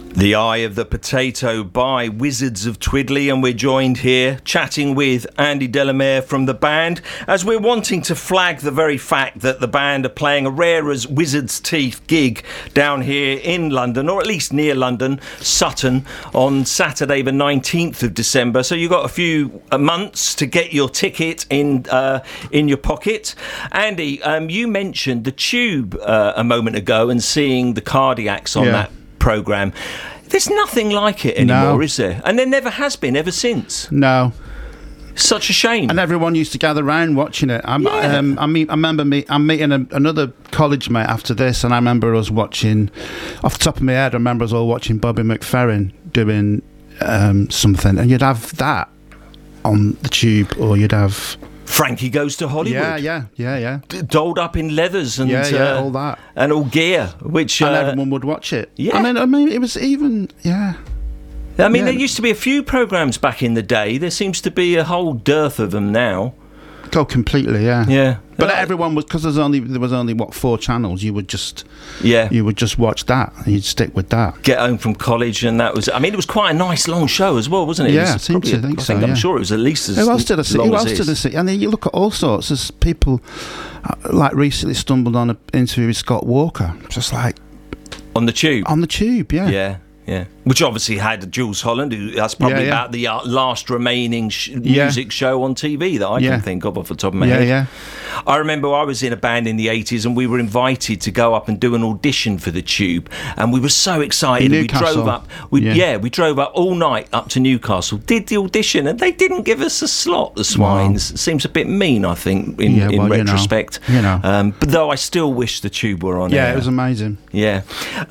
The Eye of the Potato by Wizards of Twiddly, and we're joined here chatting with Andy Delamere from the band, as we're wanting to flag the very fact that the band are playing a rare as Wizard's Teeth gig down here in London, or at least near London, Sutton, on Saturday the 19th of December. So you've got a few months to get your ticket in your pocket. Andy, you mentioned the Tube a moment ago and seeing the Cardiacs on that programme. There's nothing like it anymore, is there? And there never has been ever since. No. Such a shame. And everyone used to gather around watching it. I remember I'm meeting another college mate after this, and I remember us watching, off the top of my head, I remember us all watching Bobby McFerrin doing something, and you'd have that on the Tube, or you'd have Frankie Goes to Hollywood. Yeah. Dolled up in leathers and all that. And all gear, which... and everyone would watch it. Yeah. I mean, it was even... Yeah. I mean, there used to be a few programmes back in the day. There seems to be a whole dearth of them now. Oh, completely, yeah. Yeah. But everyone was... Because there was only, 4 channels. You would just... Yeah. You would just watch that, and you'd stick with that. Get home from college, and that was... I mean, it was quite a nice long show as well, wasn't it? Yeah, I think so, I'm sure it was at least as long as it is. And then you look at all sorts. There's people, like, recently stumbled on an interview with Scott Walker. Just like... On the Tube? On the Tube, yeah. Yeah. Which obviously had Jules Holland, that's probably about the last remaining music show on TV that I can think of off the top of my head. Yeah. I remember I was in a band in the 80s, and we were invited to go up and do an audition for the Tube, and we were so excited. We drove up. We drove up all night up to Newcastle, did the audition, and they didn't give us a slot. The swines. It seems a bit mean, I think, in retrospect. But though I still wish the Tube were on. Yeah, it was amazing. Yeah,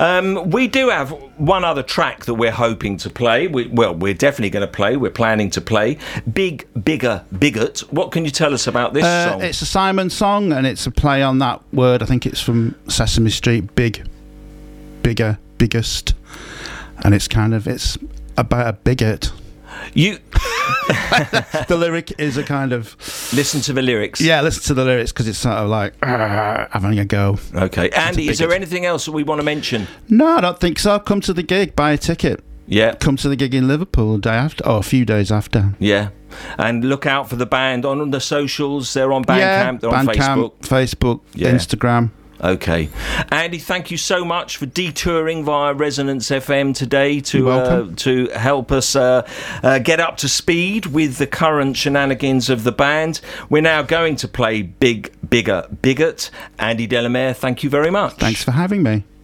we do have one other track that we're hoping to play. We're definitely going to play. We're planning to play Big, Bigger, Bigot. What can you tell us about this song? It's a Simon song, and it's a play on that word. I think it's from Sesame Street. Big, bigger, biggest, and it's about a bigot. The lyric is a kind of... Listen to the lyrics. Yeah, listen to the lyrics, because it's sort of like having a go. Okay. Andy, is there anything else that we want to mention? No, I don't think so. Come to the gig, buy a ticket. Yeah. Come to the gig in Liverpool the day after, or a few days after. Yeah. And look out for the band on the socials. They're on Bandcamp, they're on Facebook, Instagram. Okay. Andy, thank you so much for detouring via Resonance FM today to help us get up to speed with the current shenanigans of the band. We're now going to play Big, Bigger, Bigot. Andy Delamere, thank you very much. Thanks for having me.